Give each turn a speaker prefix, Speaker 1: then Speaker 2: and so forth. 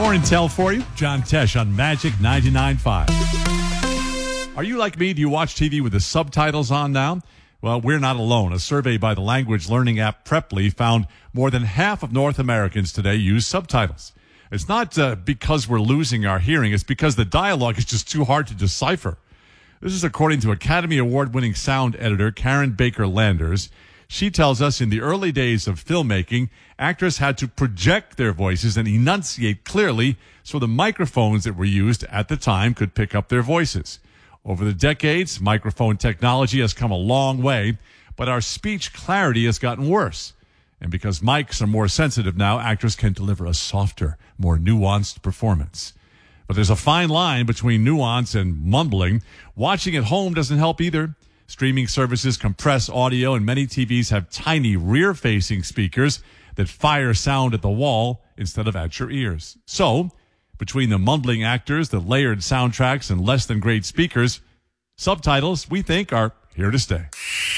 Speaker 1: More intel for you. John Tesh on Magic 99.5. Are you like me? Do you watch TV with the subtitles on now? Well, we're not alone. A survey by the language learning app Preply found more than half of North Americans today use subtitles. It's not because we're losing our hearing. It's because the dialogue is just too hard to decipher. This is according to Academy Award-winning sound editor Karen Baker Landers. She tells us in the early days of filmmaking, actors had to project their voices and enunciate clearly so the microphones that were used at the time could pick up their voices. Over the decades, microphone technology has come a long way, but our speech clarity has gotten worse. And because mics are more sensitive now, actors can deliver a softer, more nuanced performance. But there's a fine line between nuance and mumbling. Watching at home doesn't help either. Streaming services compress audio, and many TVs have tiny rear-facing speakers that fire sound at the wall instead of at your ears. So, between the mumbling actors, the layered soundtracks, and less-than-great speakers, subtitles, we think, are here to stay.